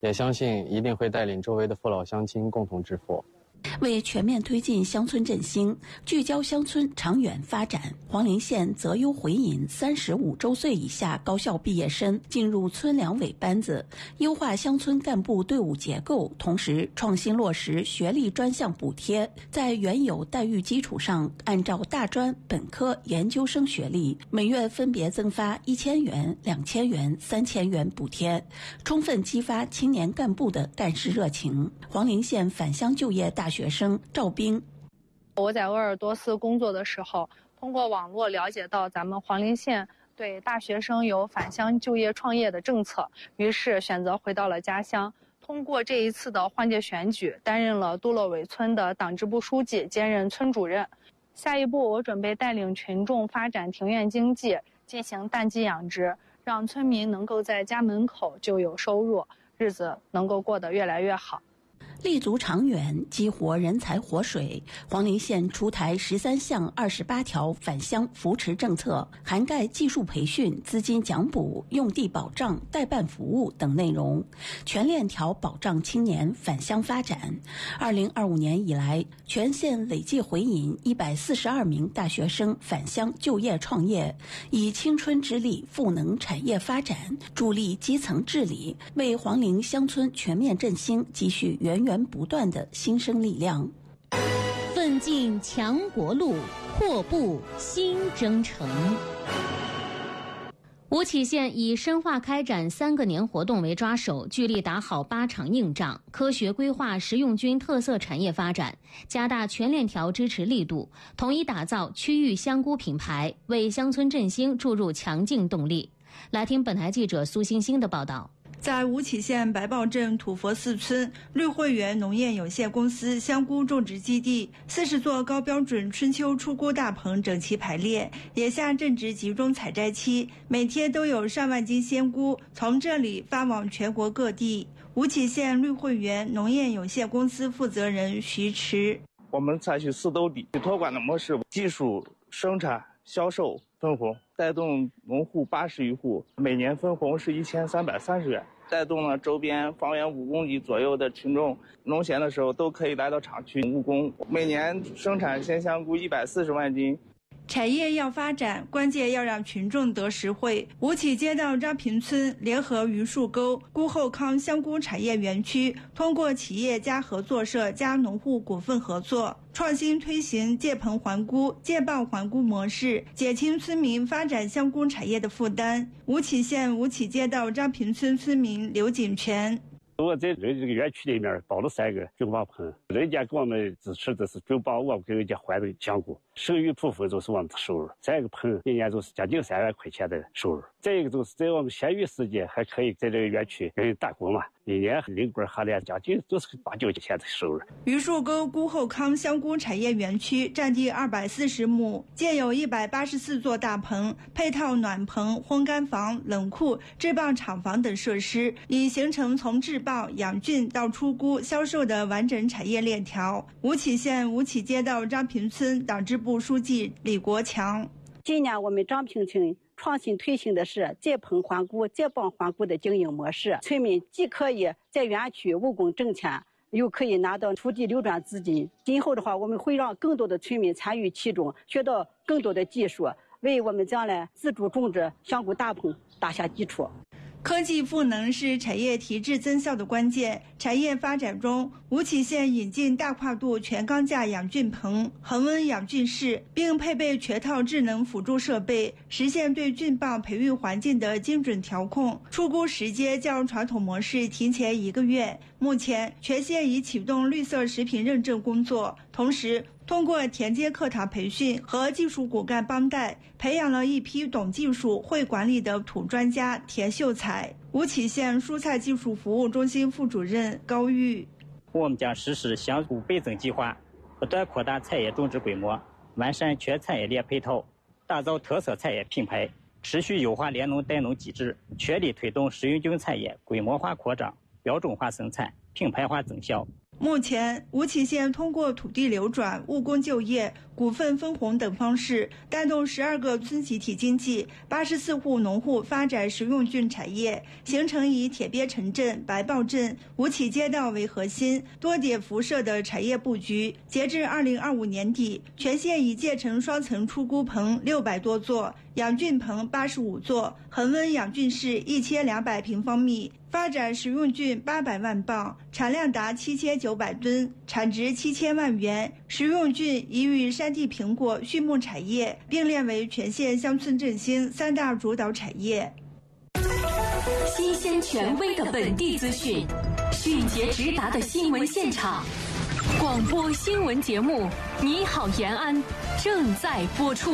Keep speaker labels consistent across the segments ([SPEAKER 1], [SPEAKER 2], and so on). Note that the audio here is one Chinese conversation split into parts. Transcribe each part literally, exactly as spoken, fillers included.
[SPEAKER 1] 也相信一定会带领周围的父老乡亲共同致富。
[SPEAKER 2] 为全面推进乡村振兴，聚焦乡村长远发展，黄陵县择优回引三十五周岁以下高校毕业生进入村两委班子，优化乡村干部队伍结构，同时创新落实学历专项补贴，在原有待遇基础上，按照大专、本科、研究生学历，每月分别增发一千元、两千元、三千元补贴，充分激发青年干部的干事热情。黄陵县返乡就业大学生赵斌，
[SPEAKER 3] 我在鄂尔多斯工作的时候，通过网络了解到咱们黄陵县对大学生有返乡就业创业的政策，于是选择回到了家乡。通过这一次的换届选举，担任了杜洛韦村的党支部书记，兼任村主任。下一步，我准备带领群众发展庭院经济，进行蛋鸡养殖，让村民能够在家门口就有收入，日子能够过得越来越好。
[SPEAKER 2] 立足长远，激活人才活水。黄陵县出台十三项二十八条返乡扶持政策，涵盖技术培训、资金奖补、用地保障、代办服务等内容，全链条保障青年返乡发展。二零二五年以来，全县累计回引一百四十二名大学生返乡就业创业，以青春之力赋能产业发展，助力基层治理，为黄陵乡村全面振兴积蓄源源不断的新生力量。
[SPEAKER 4] 奋进强国路，阔步新征程。吴起县以深化开展三个年活动为抓手，聚力打好八场硬仗，科学规划实用军特色产业发展，加大全链条支持力度，统一打造区域香菇品牌，为乡村振兴注入强劲动力。来听本台记者苏欣欣的报道。
[SPEAKER 5] 在吴起县白豹镇土佛寺村绿汇园农业有限公司香菇种植基地，四十座高标准春秋出菇大棚整齐排列，眼下正值集中采摘期，每天都有上万斤鲜菇从这里发往全国各地。吴起县绿汇园农业有限公司负责人徐驰：
[SPEAKER 6] 我们采取四兜底托管的模式，技术、生产、销售、分红，带动农户八十余户，每年分红是一千三百三十元，带动了周边方圆五公里左右的群众，农闲的时候都可以来到厂区务工，每年生产鲜香菇一百四十万斤。
[SPEAKER 5] 产业要发展，关键要让群众得实惠。吴起街道张平村联合榆树沟辜后康香菇产业园区，通过企业家合作社加农户股份合作，创新推行借棚还菇、借报还菇模式，减轻村民发展香菇产业的负担。吴起县吴起街道张平村村民刘景全：
[SPEAKER 7] 我在这个园区里面包了三个九八棚，人家给我们支持的是九八，我给人家还的香菇，剩余部分就是我们的收入。三个棚一年就是将近三万块钱的收入。再一个就是在我们闲余时间还可以在这个园区给人打工嘛，一年零工合连将近就是八九千的收入。
[SPEAKER 5] 榆树沟辜后康香菇产业园区占地二百四十亩，建有一百八十四座大棚，配套暖棚、烘干房、冷库、制棒厂房等设施，已形成从制棒、养菌到出菇、销售的完整产业链条。吴起县吴起街道张平村党支部书记李国强：
[SPEAKER 8] 今年我们张平村创新推行的是借棚还菇、借棒还菇的经营模式，村民既可以在园区务工挣钱，又可以拿到土地流转资金。今后的话，我们会让更多的村民参与其中，学到更多的技术，为我们将来自主种植香菇大棚打下基础。
[SPEAKER 5] 科技赋能是产业提质增效的关键。产业发展中，吴起县引进大跨度全钢架养菌棚、恒温养菌室，并配备全套智能辅助设备，实现对菌棒培育环境的精准调控。出菇时间较传统模式提前一个月。目前，全县已启动绿色食品认证工作，同时通过田间课堂培训和技术骨干帮带，培养了一批懂技术、会管理的土专家田秀才。吴起县蔬菜技术服务中心副主任高玉：
[SPEAKER 9] 我们将实施香菇倍增计划，不断扩大菜业种植规模，完善全产业链配套，打造特色产业品牌，持续优化联农带农机制，全力推动食用菌产业规模化扩张、标准化生产、品牌化增效。
[SPEAKER 5] 目前，吴起县通过土地流转、务工就业、股份分红等方式，带动十二个村集体经济、八十四户农户发展食用菌产业，形成以铁鳖城镇、白豹镇、吴起街道为核心、多点辐射的产业布局。截至二零二五年底，全县已建成双层出菇棚六百多座，养菌棚八十五座，恒温养菌室一千两百平方米。发展食用菌八百万磅，产量达七千九百吨，产值七千万元。食用菌已与山地苹果、畜牧产业并列为全县乡村振兴三大主导产业。
[SPEAKER 10] 新鲜权威的本地资讯，迅捷直达的新闻现场，广播新闻节目《你好延安》正在播出。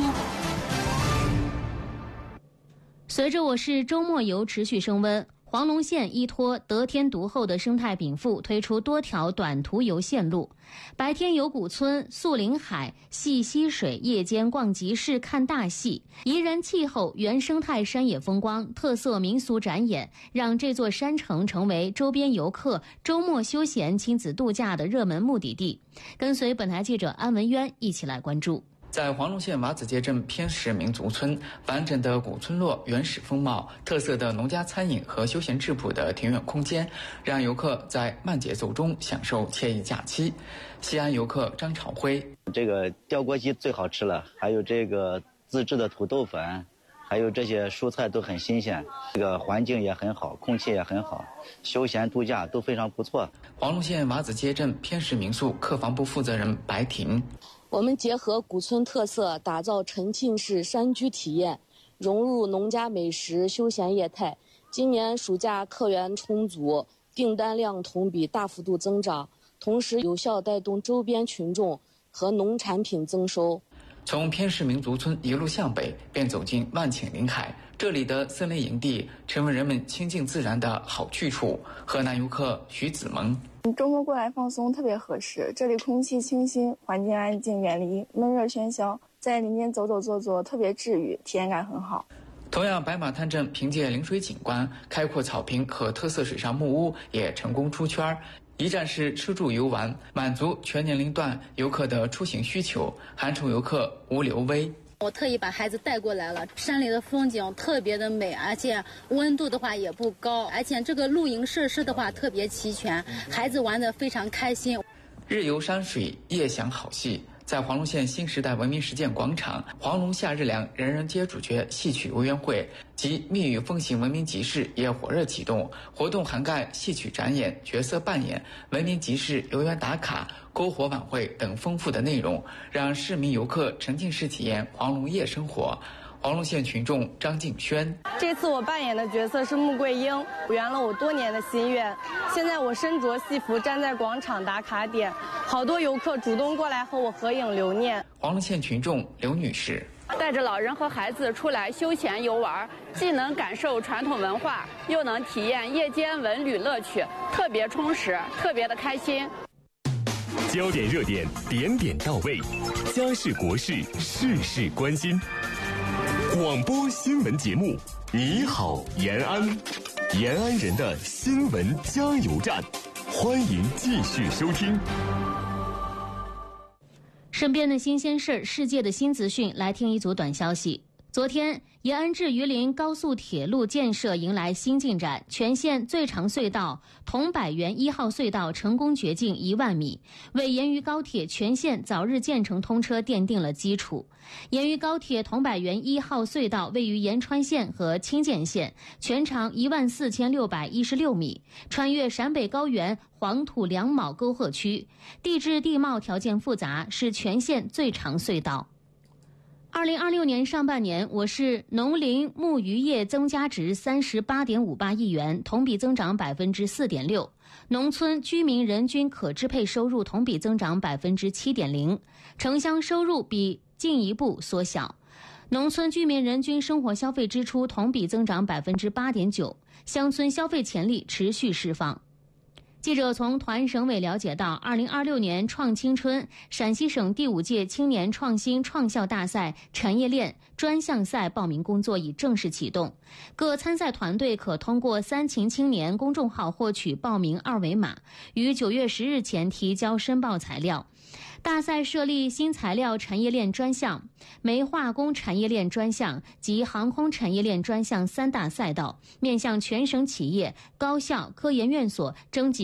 [SPEAKER 4] 随着我市周末游持续升温，黄龙县依托得天独厚的生态禀赋，推出多条短途游线路。白天游古村、溯林海、戏溪水，夜间逛集市看大戏。宜人气候、原生态山野风光、特色民俗展演，让这座山城成为周边游客周末休闲亲子度假的热门目的地。跟随本台记者安文渊一起来关注。
[SPEAKER 11] 在黄龙县瓦子街镇偏石民族村，完整的古村落、原始风貌、特色的农家餐饮和休闲质朴的庭院空间，让游客在慢节奏中享受惬意假期。西安游客张朝辉：
[SPEAKER 12] 这个吊锅鸡最好吃了，还有这个自制的土豆粉，还有这些蔬菜都很新鲜，这个环境也很好，空气也很好，休闲度假都非常不错。
[SPEAKER 11] 黄龙县瓦子街镇偏石民宿客房部负责人白婷：
[SPEAKER 13] 我们结合古村特色，打造沉浸式山居体验，融入农家美食、休闲业态。今年暑假客源充足，订单量同比大幅度增长，同时有效带动周边群众和农产品增收。
[SPEAKER 11] 从偏石民族村一路向北，便走进万顷林海，这里的森林营地成为人们亲近自然的好去处。河南游客徐子萌：
[SPEAKER 14] 周末过来放松特别合适，这里空气清新，环境安静，远离闷热喧嚣，在林间走走坐坐特别治愈，体验感很好。
[SPEAKER 11] 同样，白马滩镇凭借临水景观、开阔草坪和特色水上木屋也成功出圈，一站式吃住游玩，满足全年龄段游客的出行需求。寒城游客吴刘威：
[SPEAKER 15] 我特意把孩子带过来了，山里的风景特别的美，而且温度的话也不高，而且这个露营设施的话特别齐全，孩子玩得非常开心。
[SPEAKER 11] 日游山水，夜享好戏。在黄龙县新时代文明实践广场，黄龙夏日凉人人皆主角戏曲游园会及密语风行文明集市也火热启动，活动涵盖戏曲展演、角色扮演、文明集市、游园打卡、篝火晚会等丰富的内容，让市民游客沉浸式体验黄龙夜生活。黄龙县群众张静轩：
[SPEAKER 16] 这次我扮演的角色是穆桂英，圆了我多年的心愿。现在我身着戏服站在广场打卡点，好多游客主动过来和我合影留念。
[SPEAKER 11] 黄龙县群众刘女士：
[SPEAKER 17] 带着老人和孩子出来休闲游玩，既能感受传统文化，又能体验夜间文旅乐趣，特别充实，特别的开心。
[SPEAKER 18] 焦点热点，点点到位，家事国事，事事关心。广播新闻节目《你好延安》，延安人的新闻加油站，欢迎继续收听。
[SPEAKER 4] 身边的新鲜事，世界的新资讯，来听一组短消息。昨天，延安至榆林高速铁路建设迎来新进展，全县最长隧道桐柏园一号隧道成功掘进一万米，为延榆高铁全线早日建成通车奠定了基础。延榆高铁桐柏园一号隧道位于延川县和清涧县，全长一万四千六百一十六米，穿越陕北高原黄土两卯沟壑区，地质地貌条件复杂，是全县最长隧道。二零二六年上半年，我市农林牧渔业增加值三十八点五八亿元，同比增长百分之四点六。农村居民人均可支配收入同比增长百分之七点零，城乡收入比进一步缩小。农村居民人均生活消费支出同比增长百分之八点九，乡村消费潜力持续释放。 记者从团省委了解到，二零二六年创青春陕西省第五届青年创新创校大赛产业链专项赛报名工作已正式启动，各参赛团队可通过三秦青年公众号获取报名二维码，于九月十日前提交申报材料。大赛设立新材料产业链专项、煤化工产业链专项及航空产业链专项三大赛道，面向全省企业、高校、科研院所征集